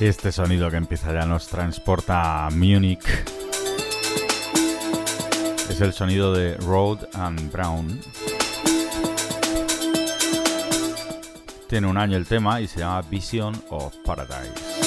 Este sonido que empieza ya nos transporta a Múnich. Es el sonido de Road and Brown. Tiene un año el tema y se llama Vision of Paradise.